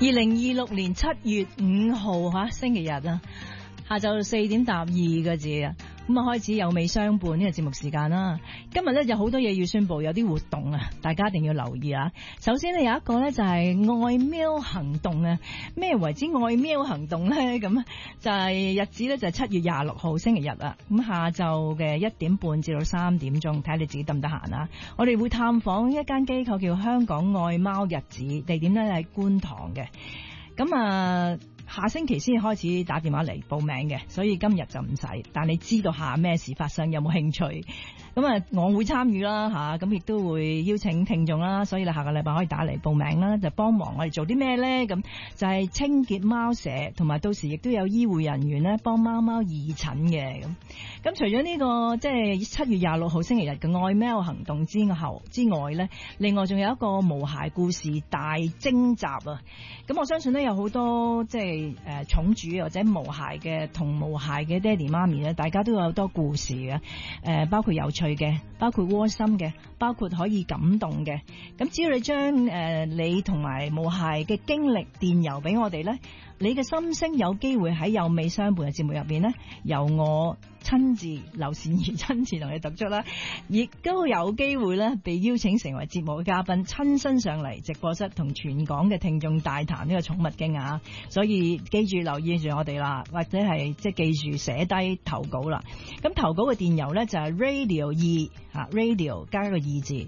2026年7月5號星期日啊，下晝4點答2個字啊，咁啊開始有味相伴呢個節目時間啦。今日咧有好多嘢要宣佈，有啲活動啊，大家一定要留意啊。首先咧有一個咧就係愛喵行動啊，咩為之愛喵行動咧？咁就係日子咧就係7月26號星期日啊，咁下晝嘅1點半至到3點鐘，睇下你自己得唔得閒啊。我哋會探訪一間機構叫香港愛貓日子，地點咧喺觀塘嘅。咁啊下星期先開始打電話嚟報名嘅，所以今日就唔使。但你知道下咩事發生，有冇興趣？咁啊，我會參與啦吓，咁亦都會邀請聽眾啦。所以你下個禮拜可以打嚟報名啦，就幫忙我哋做啲咩咧？咁就係清潔貓舍，同埋到時亦都有醫護人員咧幫貓貓義診嘅。咁除咗呢個即係7月26號星期日嘅愛喵行動之外咧，另外仲有一個無鞋故事大徵集啊！咁我相信咧有好多即係寵主或者無鞋嘅同無鞋嘅爹哋媽咪咧，大家都有好多故事嘅，包括有趣嘅，包括窩心嘅，包括可以感動嘅。咁只要你將你同埋無鞋嘅經歷電郵俾我哋咧，你嘅心聲有機會喺有味相伴嘅節目入邊咧，由我親自劉善儀親自同你讀出啦，亦都有機會咧被邀請成為節目嘅嘉賓，親身上嚟直播室同全港嘅聽眾大談呢個寵物經啊！所以記住留意住我哋啦，或者係即係記住寫低投稿啦。咁投稿嘅電郵咧就係 radio 加個2字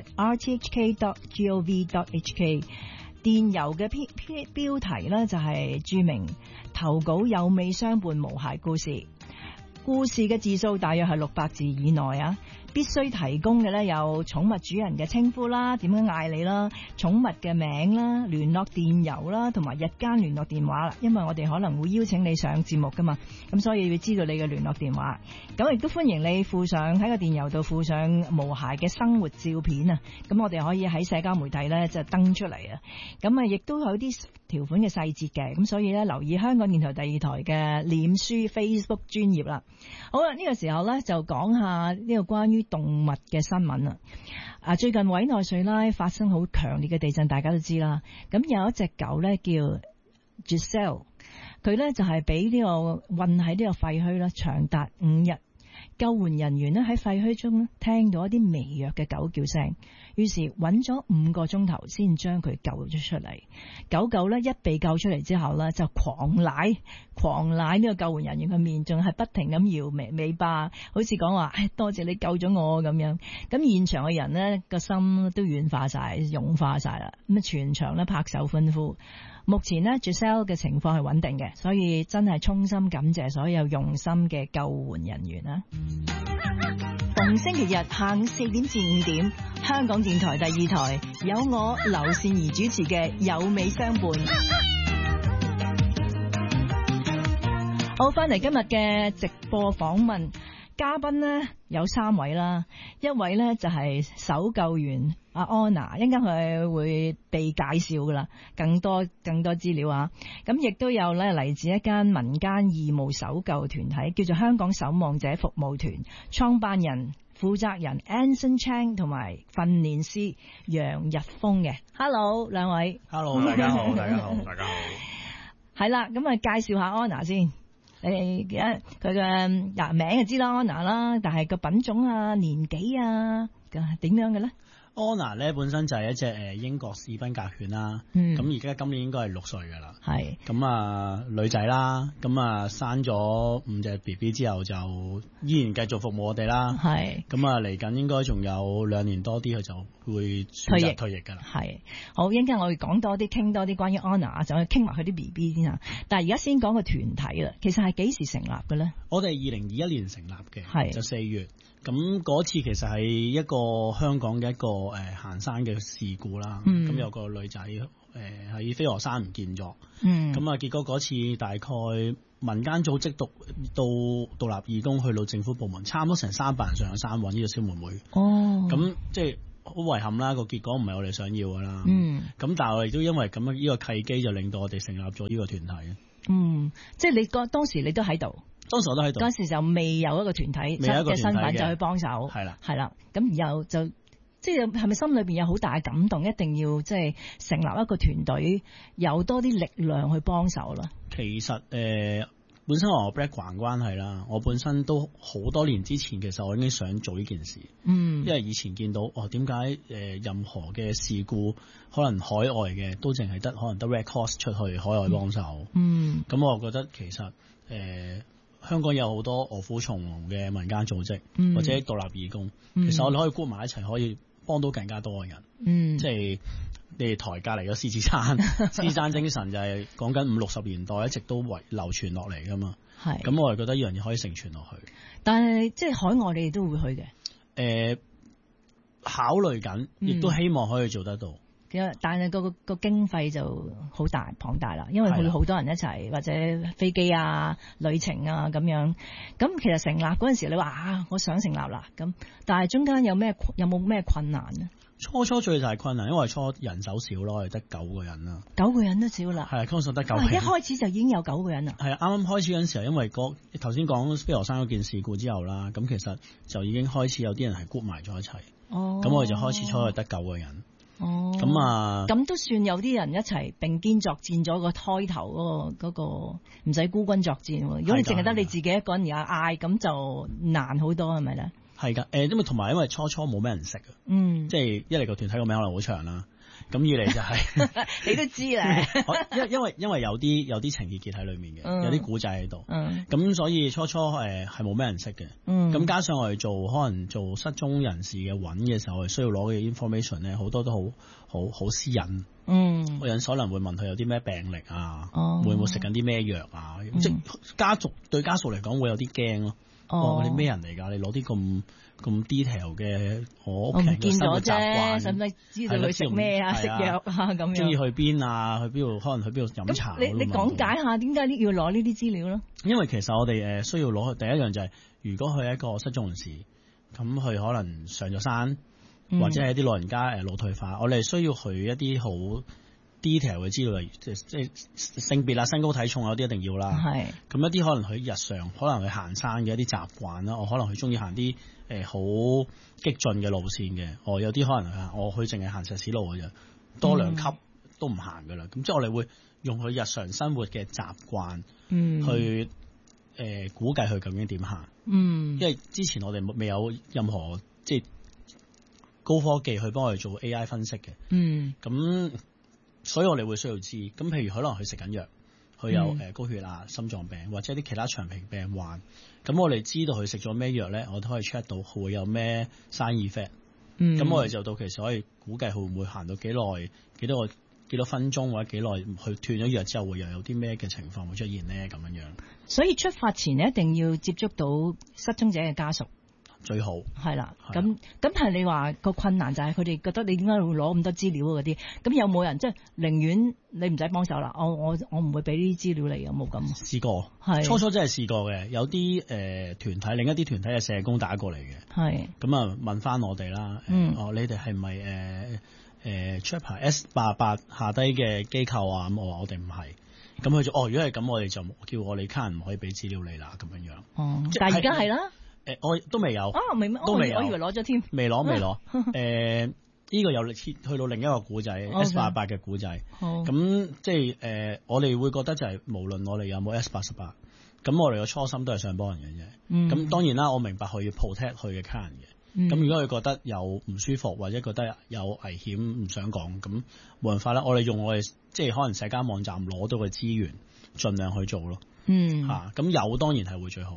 @rthk.gov.hk。電郵嘅標題咧就係注明投稿有味相伴無鞋故事。故事嘅字數大約係600字以內啊，必須提供嘅咧有寵物主人嘅稱呼啦，點樣嗌你啦，寵物嘅名啦，聯絡電郵啦，同埋日間聯絡電話啦，因為我哋可能會邀請你上節目噶嘛，咁所以要知道你嘅聯絡電話。咁亦都歡迎你附上喺個電郵度附上無鞋嘅生活照片啊，咁我哋可以喺社交媒體咧就登出嚟啊。咁啊亦都有啲條款嘅細節嘅，咁所以咧留意香港電台第2台嘅臉書 Facebook 專頁啦。好啦，呢個時候咧就講下呢個關於動物嘅新聞啦。最近委內瑞拉發生好強烈嘅地震，大家都知啦。咁有一隻狗咧叫 Giselle， 佢咧就係俾呢個困喺呢個廢墟啦，長達5日。救援人員咧喺廢墟中聽到一啲微弱嘅狗叫聲，於是揾咗5個鐘頭先將佢救咗出嚟。狗咧一被救出嚟之後咧就狂舐呢個救援人員嘅面，仲係不停咁搖尾巴，好似講話多謝你救咗我咁樣。咁現場嘅人呢個心都軟化晒、融化晒啦，咁全場咧拍手歡呼。目前呢 Giselle 嘅情況係穩定嘅，所以真係衷心感謝所有用心嘅救援人員啦。逢星期日下午4點至5點，香港電台第2台有我劉善儀主持嘅有味相伴。好，翻嚟今日嘅直播訪問嘉賓呢有3位啦，一位呢就係搜救員阿 Anna， 一陣間佢會被介紹噶啦，更多資料啊。咁亦都有咧嚟自一間民間義務搜救團體，叫做香港守望者服務團，創辦人、負責人 Anson Chang 同埋訓練師楊日峰嘅。Hello， 兩位。 Hello， 大家好，大家好，大家好。 係啦，咁啊介紹下 Anna 先。佢嘅名就知啦 ，Anna 啦，但係個品種啊、年紀啊，點樣嘅咧？ Anna 咧本身就係一隻英國士賓格犬啦，咁而家今年應該係6歲噶啦，係咁啊女仔啦，咁啊生咗5隻 BB 之後就依然繼續服務我哋啦，係咁啊嚟緊應該仲有2年多啲佢就會選擇退役噶啦，係好，一陣間我哋講多啲，傾多啲關於 Anna， 就去傾埋佢啲 BB 先啊。但係而家先講個團體啦，其實係幾時成立嘅咧？ 我哋2021年成立嘅，係就4月。咁嗰次其實係一個香港嘅一個行山嘅事故啦。咁有個女仔喺飛鵝山唔見咗。咁啊結果嗰次大概民間組織到獨立義工去到政府部門，差唔多成300人上咗山揾呢個小妹妹。咁即係好遺憾啦，個結果唔係我哋想要噶啦。咁但係我哋都因為咁樣呢個契機，就令到我哋成立咗呢個團體。 即係你當時你都喺度。 當時我都喺度， 嗰時就未有一個團體嘅身份就去幫手，係啦，咁然後就即係係咪心裏邊有好大嘅感動，一定要即係成立一個團隊，有多啲力量去幫手啦？ 其實本身我 background 關係啦，我本身都好多年之前，其實我已經想做呢件事。因為以前見到點解任何嘅事故，可能海外嘅都淨係得可能得 Red Cross 出去海外幫手。咁我覺得其實香港有好多臥虎藏龍嘅民間組織，或者獨立義工，其實我哋可以 group 埋一齊，可以幫到更加多嘅人。即係你哋台隔離嘅獅子山，獅子山精神就係講緊50-60年代一直都流傳落嚟噶嘛。咁我係覺得呢樣嘢可以承傳落去。 但係即係海外你哋都會去嘅？ 考慮緊，亦都希望可以做得到。 但係個經費就好龐大啦，因為會好多人一齊，或者飛機啊、旅程啊咁樣。咁其實成立嗰陣時，你話我想成立啦，咁但係中間有冇咩困難呢？ 初最大困難，因為初人手少咯，我哋得9個人啦。 9個人都少啦。 係，通常得9個人。 一開始就已經有9個人啦。係啱開始嗰陣時候，因為頭先講飛鵝山嗰件事故之後啦，咁其實就已經開始有啲人係 group 埋咗一齊。咁我哋就開始初得9個人。咁都算有啲人一齊並肩作戰咗個開頭嗰個唔使孤軍作戰。如果你淨係得你自己一個人而家嗌，咁就難好多，係咪咧？係噶， 因為初冇咩人識啊，即係一嚟個團體個名可能好長啦，咁二嚟就係你都知咧， 因為有啲情意結喺裏面嘅，有啲古仔喺度，咁所以初係冇咩人識嘅，咁加上我哋可能做失蹤人士嘅揾嘅時候，我哋需要攞嘅 information 咧，好多都好私隱，有人可能會問佢有啲咩病歷啊，會唔會食緊啲咩藥啊，即係對家屬嚟講會有啲驚咯。你咩人嚟㗎？你攞啲咁 detail 嘅我屋企人嘅生活習慣， 使唔使知道佢食咩啊、食藥啊咁樣？ 中意去邊啊？去邊度？可能去邊度飲茶？ 你講解下點解要攞呢啲資料咯？ 因為其實我哋需要攞第一樣就係，如果佢係一個失蹤人士，咁佢可能上咗山，或者係一啲老人家腦退化，我哋需要佢一啲好detail 嘅資料，例如即係性別啦、身高體重有啲一定要啦。咁一啲可能佢日常可能佢行山嘅一啲習慣啦，我可能佢中意行啲好激進嘅路線嘅。有啲可能佢淨係行石屎路嘅啫，多2級都唔行噶啦。咁即係我哋會用佢日常生活嘅習慣去估計佢究竟點行。因為之前我哋未有任何即係高科技去幫我哋做 AI 分析嘅。咁所以我哋會需要知，咁譬如可能佢食緊藥，佢有高血壓、心臟病或者啲其他長期病患，咁我哋知道佢食咗咩藥咧，我都可以 check 到佢會有咩 side effect。咁我哋就到其實可以估計佢會唔會行到幾耐、幾多分鐘或者幾耐，佢斷咗藥之後會又有啲咩嘅情況會出現咧咁樣。所以出發前一定要接觸到失蹤者嘅家屬。 最好係啦，咁係你話個困難就係佢哋覺得你點解會攞咁多資料嗰啲？咁有冇人即係寧願你唔使幫手啦？我唔會俾呢啲資料你，有冇咁？ 試過，初真係試過嘅。有啲團體，另一啲團體嘅社工打過嚟嘅，咁啊問翻我哋啦。你哋係咪Chapter S88下低嘅機構啊？咁我哋唔係。咁佢就如果係咁，我哋就叫我哋卡人唔可以俾資料你啦，咁樣樣。 但係而家係啦。 我都未有， 都未有，我以為攞咗添， 未攞。呢個有去到另一個古仔 S88 嘅古仔，咁即係我哋會覺得就係無論我哋有冇 S88，咁我哋嘅初心都係想幫人嘅啫。咁當然啦，我明白佢要 protect 佢嘅客人嘅。咁如果佢覺得有唔舒服或者覺得有危險唔想講，咁冇辦法啦。我哋用我哋即係可能社交網站攞到嘅資源，盡量去做咯。咁有當然係會最好。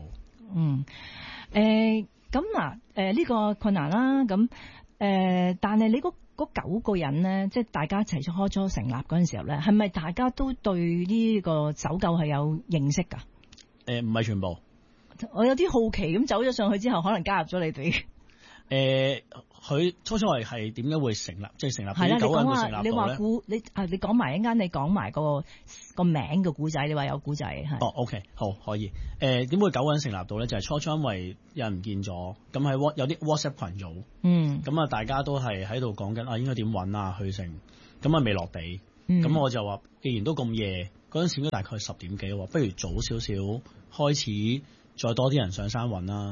咁嗱，呢個困難啦，咁但係你嗰9個人咧，即係大家一齊開初成立嗰陣時候咧，係咪大家都對呢個搜救係有認識噶？ 唔係全部， 我有啲好奇咁走咗上去之後，可能加入咗你哋。 佢初係點解會成立？即係成立呢9個人會成立到咧？ 你講埋一間，你講埋個名嘅古仔，你話有古仔係。 OK， 好可以。點會9個人成立到咧？就係初因為有人唔見咗，咁喺有啲 WhatsApp 群組，咁啊大家都係喺度講緊應該點揾啊去成，咁啊未落地，咁我就話既然都咁夜，嗰陣時應該大概10點幾，不如早少少開始，再多啲人上山揾啦。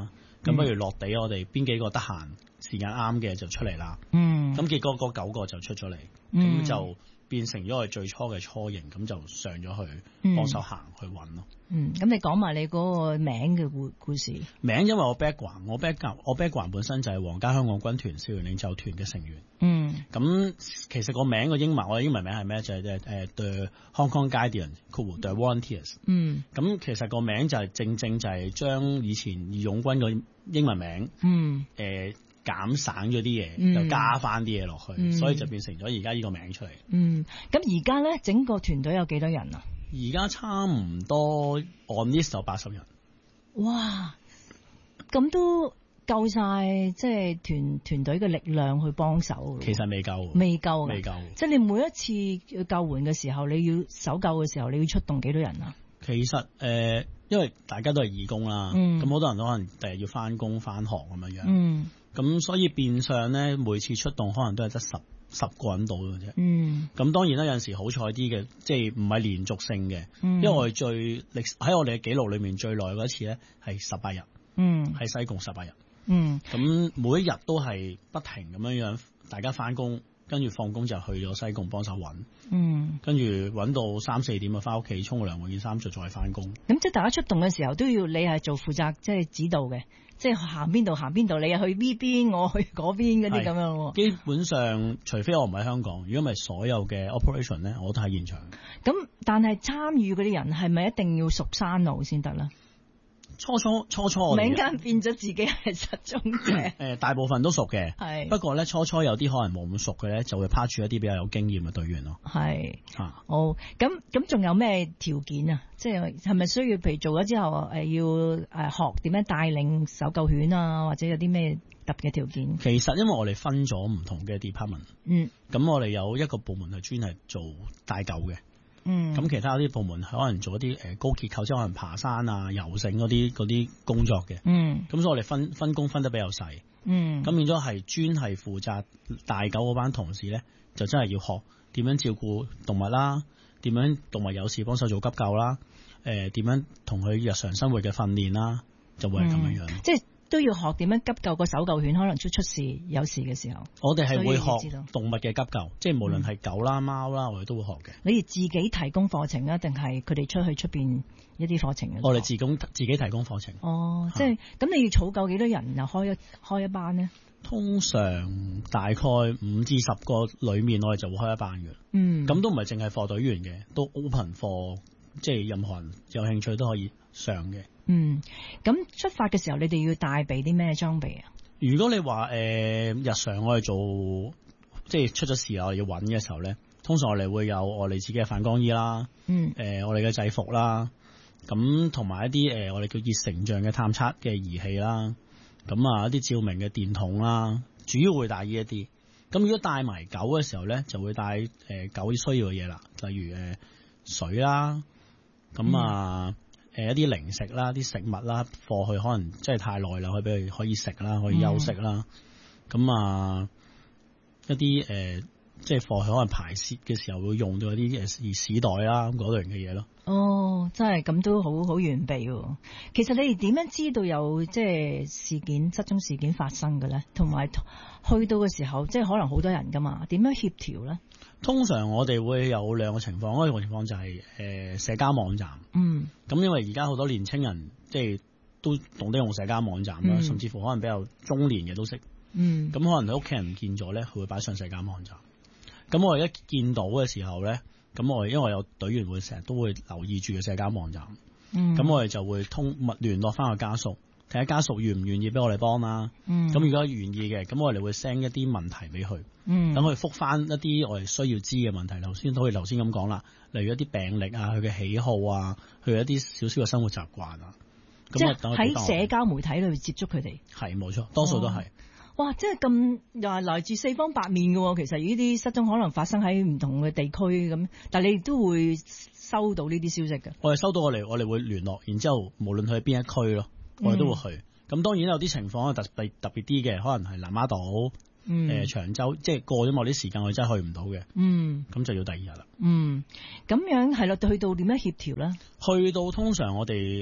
咁不如落地我哋邊幾個得閒時間啱嘅就出嚟啦。咁結果嗰9個就出咗嚟，咁就變成咗我哋最初嘅雛形，咁就上咗去幫手行去揾咯。 咁你講埋你嗰個名嘅故事。名因為我 background 本身就係皇家香港軍團少年領袖團嘅成員。咁其實個名個英文，我嘅英文名係咩？就係The Hong Kong Guardian，The Volunteers。咁其實個名就係正就係將以前義勇軍個英文名，減省咗啲嘢，就加翻啲嘢落去，所以就變成咗而家呢個名出嚟。 咁而家咧整個團隊有幾多人啊？ 而家差唔多 on list 有80人。 哇！咁都夠晒，即係團隊嘅力量去幫手。 其實未夠。 即係你每一次救援嘅時候，你要搜救嘅時候，你要出動幾多人啊？ 其實因為大家都係義工啦，咁好多人都可能第日要翻工翻學咁樣。咁所以變相咧，每次出動可能都係得十個人到嘅啫。咁當然啦，有陣時好彩啲嘅，即係唔係連續性嘅。因為我哋喺我哋嘅記錄裏面最耐嗰一次咧係18日。喺西貢18日。咁每一日都係不停咁樣，大家翻工，跟住放工就去咗西貢幫手揾。跟住揾到3、4點啊，翻屋企沖個涼換件衫就再翻工。咁即係大家出動嘅時候都要你係做負責，即係指導嘅。即係行邊度，你又去呢邊，我去嗰邊嗰啲咁樣。 基本上，除非我唔喺香港，如果唔係所有嘅 operation 咧，我都喺現場。 咁但係參與嗰啲人係咪一定要熟山路先得啦？ 初初突然間變咗自己係失蹤者。 大部分都熟嘅， 係。 不過咧，初有啲可能冇咁熟嘅咧，就會趴住一啲比較有經驗嘅隊員咯。 係。咁仲有咩條件啊？即係咪需要譬如做咗之後要學點樣帶領搜救犬啊，或者有啲咩特別嘅條件？ 其實因為我哋分咗唔同嘅 department，咁我哋有一個部門係專係做帶救嘅。咁其他啲部門可能做一啲高結構，即係可能爬山啊、游繩嗰啲工作嘅。咁所以我哋分工分得比較細。咁變咗係專係負責大狗嗰班同事咧，就真係要學點樣照顧動物啦，點樣動物有事幫手做急救啦，點樣同佢日常生活嘅訓練啦，就會係咁樣。 即係都要學點樣急救個搜救犬，可能出事有事嘅時候。 我哋係會學動物嘅急救，即係無論係狗啦、貓啦，我哋都會學嘅。 你哋自己提供課程啊，定係佢哋出去出邊一啲課程？ 我哋自己提供課程。 即係咁，你要儲夠幾多人又開一班呢？ 通常大概5至10個裏面，我哋就會開一班嘅。咁都唔係淨係課隊員嘅，都 open 課，即係任何人有興趣都可以上嘅。 咁出發嘅時候，你哋要帶備啲咩裝備啊？ 如果你話日常我哋做，即係出咗事我哋要揾嘅時候咧，通常我哋會有我哋自己嘅反光衣啦，我哋嘅制服啦，咁同埋一啲我哋叫熱成像嘅探測嘅儀器啦，咁一啲照明嘅電筒啦，主要會帶呢一啲。咁如果帶埋狗嘅時候咧，就會帶狗需要嘅嘢啦，例如水啦，咁一啲零食啦，啲食物啦，放佢可能真係太耐啦，可以俾佢可以食啦，可以休息啦。咁一啲即係放佢可能排泄嘅時候會用到一啲屎袋啦，嗰類型嘅嘢咯。 真係咁都好完備喎。其實你哋點樣知道有即係失蹤事件發生嘅咧？同埋去到嘅時候，即係可能好多人噶嘛，點樣協調咧？ 通常我哋會有2個情況，一個情況就係社交網站。咁因為而家好多年青人即係都懂得用社交網站啦，甚至乎可能比較中年嘅都識。咁可能佢屋企人唔見咗咧，佢會擺上社交網站。咁我哋一見到嘅時候咧，咁我哋因為有隊員會成日都會留意住嘅社交網站。咁我哋就會聯絡翻個家屬，睇下家屬願唔願意俾我哋幫啦。咁如果願意嘅，咁我哋會 send 一啲問題俾佢，等佢覆翻一啲我哋需要知嘅問題。頭先咁講啦，例如一啲病歷啊，佢嘅喜好啊，佢一啲少少嘅生活習慣啊。 即係喺社交媒體裏接觸佢哋。 係冇錯，多數都係。 哇！即係咁又係來自4方8面嘅喎。其實呢啲失蹤可能發生喺唔同嘅地區咁，但係你都會收到呢啲消息嘅。我哋收到我哋會聯絡，然之後無論佢喺邊一區咯，我哋都會去。咁當然有啲情況特別啲嘅，可能係南丫島、長洲，即係過咗某啲時間我哋真係去唔到嘅。咁就要第2日啦。咁樣係咯，去到點樣協調咧？ 去到通常我哋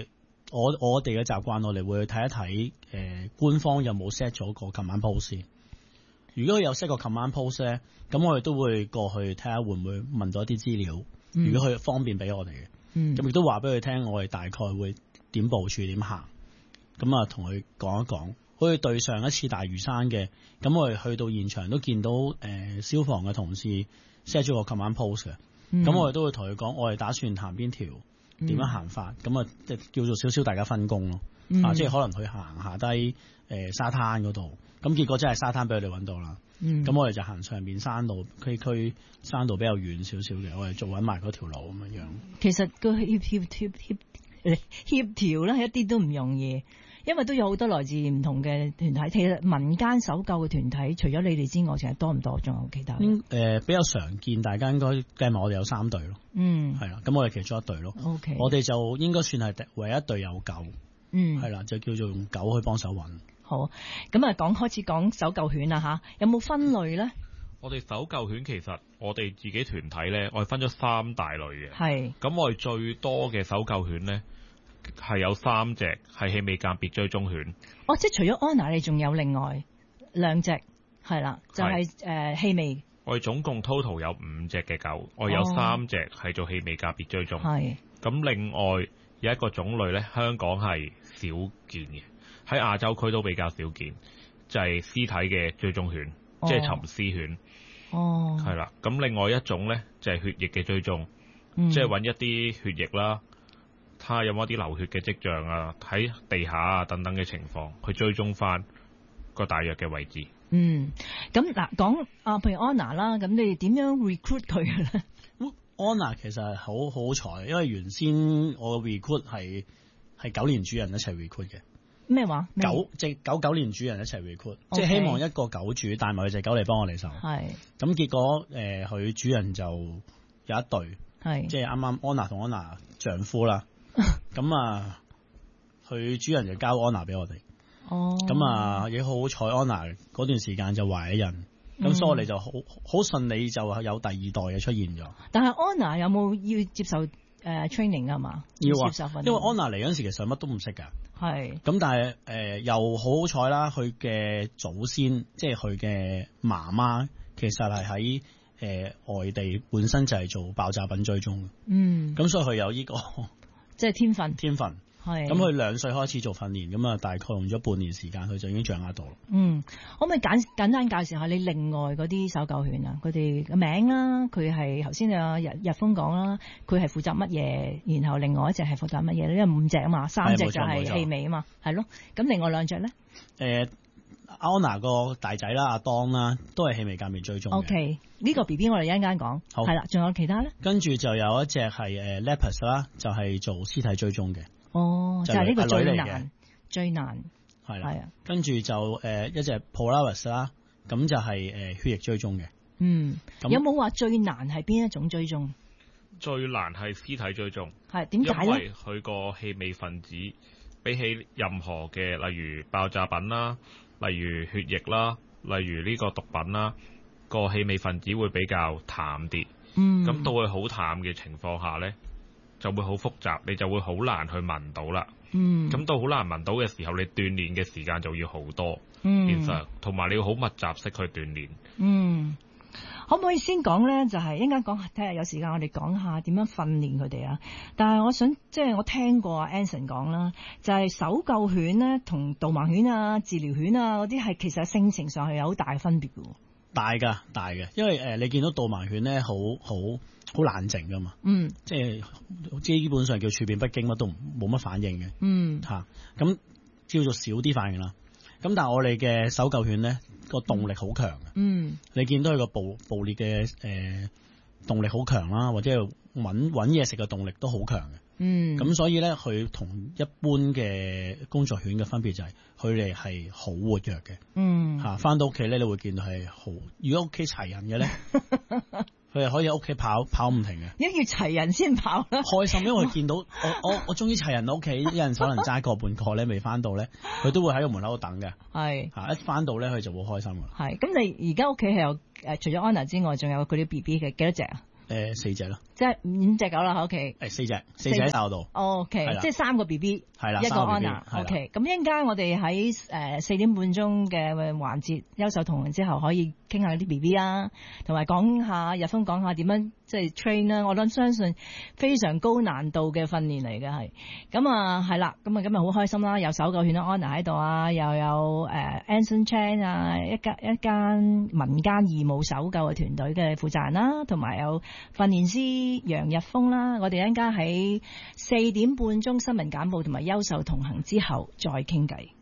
我哋嘅習慣，我哋會去睇一睇官方有冇 set 咗個 command post。如果有 set 個 command post 咧，咁我哋都會過去睇下會唔會問到一啲資料。如果佢方便俾我哋嘅，咁亦都話俾佢聽，我哋大概會點部署點行。咁啊，同佢講一講。好似對上一次大嶼山嘅，咁我哋去到現場都見到消防嘅同事 set 咗個 command post 嘅。咁我哋都會同佢講，我哋打算行邊條，點樣行法。咁啊，即係叫做少少大家分工咯。即係可能去行下低沙灘嗰度。咁結果真係沙灘俾佢哋揾到啦。咁我哋就行上面山路，區山道比較遠少少嘅，我哋做揾埋嗰條路咁樣。其實個協調咧，一啲都唔容易，因為都有好多來自唔同嘅團體。其實民間搜救嘅團體，除咗你哋之外，其實多唔多？仲有其他？ 比較常見，大家應該計埋我哋有3隊咯。係啦，咁我哋其中一隊咯。 OK， 我哋就應該算係唯一一隊有狗。係啦，就叫做用狗去幫手揾。好， 咁啊，開始講搜救犬啦吓，有冇分類咧？ 我哋搜救犬其實我哋自己團體咧，我哋分咗3大類嘅。 係。咁我哋最多嘅搜救犬咧，係有3隻係氣味鑑別追蹤犬。 哦，即係除咗 Honor， 你仲有另外2隻，係啦，就係氣味。 我哋總共 total 有5隻嘅狗，我有3隻係做氣味鑑別追蹤。 係。 咁另外有一個種類咧，香港係少見嘅。喺亞洲區都比較少見，就係屍體嘅追蹤犬，即係尋屍犬。係啦。咁另外一種咧就係血液嘅追蹤，即係揾一啲血液啦，睇下有冇一啲流血嘅跡象啊，喺地下啊等等嘅情況，去追蹤翻個大約嘅位置。 咁嗱講譬如 Honor 啦，咁你哋點樣 recruit 佢嘅咧 ？Honor 其實係好彩，因為原先我嘅 recruit 係9年主人一齊 recruit 嘅。 咩話 ？9年主人一齊 recruit，即係希望一個狗主帶埋佢隻狗嚟幫我哋手。係。咁結果佢主人就有一對，即係啱啱 Honor 同 Honor 丈夫啦。咁啊，佢主人就交 Honor 俾我哋。咁啊，亦好彩 Honor 嗰段時間就懷咗孕，咁所以我哋就好順利就有第2代嘅出現咗。 但係 Honor 有冇要接受training 㗎嘛？ 要啊，因為 Honor 嚟嗰陣時其實乜都唔識㗎。係。咁但係又好彩啦，佢嘅祖先即係佢嘅媽媽，其實係喺外地本身就係做爆炸品追蹤嘅。咁所以佢有呢個即係天分。 係。咁佢2歲開始做訓練，咁啊大概用咗半年時間，佢就已經掌握到啦。 可唔可以簡單介紹下你另外嗰啲搜救犬啊？佢哋嘅名啦，佢係頭先阿日峰講啦，佢係負責乜嘢？然後另外一隻係負責乜嘢咧？因為5隻啊嘛，3隻就係氣味啊嘛，係咯。咁另外2隻咧 ？Honor 個大仔啦，阿當啦，都係氣味鑑別追蹤嘅。 OK， 呢個 BB 我哋一陣間講。好。係啦，仲有其他咧？ 跟住就有一隻係Lepus 啦，就係做屍體追蹤嘅。 就係呢個最難係啦。跟住就一隻 Polaris 啦，咁就係血液追蹤嘅。 有冇話最難係邊一種追蹤？ 最難係屍體追蹤。係點解咧？因為佢個氣味分子比起任何嘅，例如爆炸品啦，例如血液啦，例如呢個毒品啦，個氣味分子會比較淡啲。咁到佢好淡嘅情況下咧，就會好複雜，你就會好難去聞到啦。咁到好難聞到嘅時候，你鍛煉嘅時間就要好多。變相同埋你要好密集式去鍛煉。 可唔可以先講咧？就係一陣間講，睇下有時間我哋講下點樣訓練佢哋啊。但係我想即係我聽過阿 Anson 講啦，就係搜救犬咧同導盲犬啊、治療犬啊嗰啲係其實性情上係有好大分別嘅。大嘅，因為你見到導盲犬咧好冷靜噶嘛。即係基本上叫處變不驚，乜都冇乜反應嘅。咁叫做少啲反應啦。咁但係我哋嘅搜救犬咧個動力好強嘅。你見到佢個捕獵嘅動力好強啦，或者係揾嘢食嘅動力都好強嘅。咁所以咧，佢同一般嘅工作犬嘅分別就係佢哋係好活躍嘅。翻到屋企咧，你會見到係好。如果屋企齊人嘅咧，佢係可以喺屋企跑唔停嘅。一要齊人先跑啦。開心，因為見到我終於齊人到屋企，有人可能齋個半個咧未翻到咧，佢都會喺個門口度等嘅。一翻到咧，佢就會開心㗎。咁你而家屋企係有除咗 Honor 之外，仲有佢啲 BB 嘅幾多隻啊？4隻咯。 即係5隻狗啦喺屋企。 4隻喺手度。 OK， 即係3個 BB， 係啦， 一個 Honor。OK， 咁一陣間我哋喺4點半鐘嘅環節，優秀同行之後可以傾下啲 BB 啊，同埋講下日豐講下點樣即係 train 啦。我諗相信非常高難度嘅訓練嚟嘅係。咁啊係啦，咁啊今日好開心啦，有搜救犬 Honor 喺度啊，又有Anson Chan 啊，一間民間義務搜救嘅團隊嘅負責人啦，同埋有訓練師楊日豐啦。我哋一陣間喺4點半鐘新聞簡報同埋優秀同行之後再傾偈。